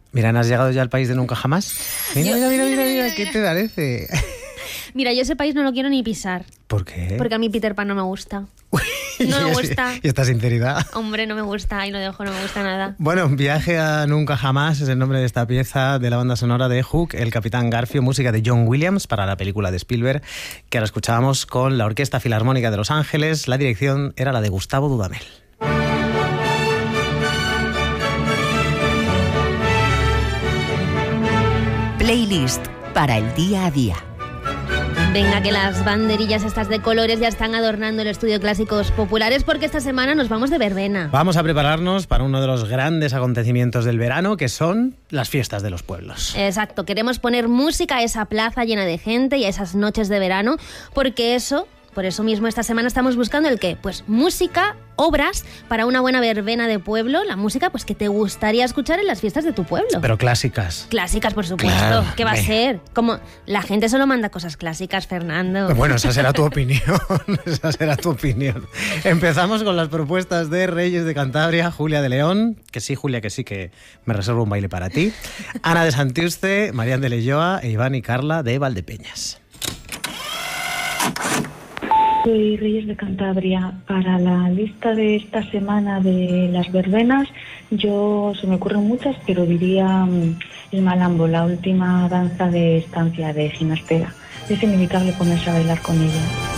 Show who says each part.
Speaker 1: Mira, ¿no has llegado ya al país de nunca jamás? Mira, ¿qué te parece?
Speaker 2: Mira, yo ese país no lo quiero ni pisar.
Speaker 1: ¿Por qué?
Speaker 2: Porque a mí Peter Pan no me gusta. No me gusta.
Speaker 1: ¿Y esta sinceridad?
Speaker 2: Hombre, no me gusta, ahí lo dejo, no me gusta nada.
Speaker 1: Bueno, Viaje a Nunca Jamás es el nombre de esta pieza de la banda sonora de Hook, El Capitán Garfio, música de John Williams para la película de Spielberg, que ahora escuchábamos con la Orquesta Filarmónica de Los Ángeles. La dirección era la de Gustavo Dudamel.
Speaker 3: Playlist para el día a día.
Speaker 2: Venga, que las banderillas estas de colores ya están adornando el estudio Clásicos Populares, porque esta semana nos vamos de verbena.
Speaker 1: Vamos a prepararnos para uno de los grandes acontecimientos del verano, que son las fiestas de los pueblos.
Speaker 2: Exacto, queremos poner música a esa plaza llena de gente y a esas noches de verano, porque por eso mismo esta semana estamos buscando el qué, pues música, obras para una buena verbena de pueblo, la música pues que te gustaría escuchar en las fiestas de tu pueblo.
Speaker 1: Pero clásicas.
Speaker 2: Clásicas, por supuesto.
Speaker 1: Claro,
Speaker 2: ¿Qué va a ser? Como la gente solo manda cosas clásicas, Fernando.
Speaker 1: Bueno, esa será tu opinión. Esa será tu opinión. Empezamos con las propuestas de Reyes de Cantabria, Julia de León, que sí, Julia, que sí, que me reservo un baile para ti. Ana de Santiuste, Marián de Leyoa e Iván y Carla de Valdepeñas.
Speaker 4: Soy Reyes de Cantabria. Para la lista de esta semana de las verbenas, se me ocurren muchas, pero diría el malambo, la última danza de estancia de Ginastera. Es inevitable ponerse a bailar con ella.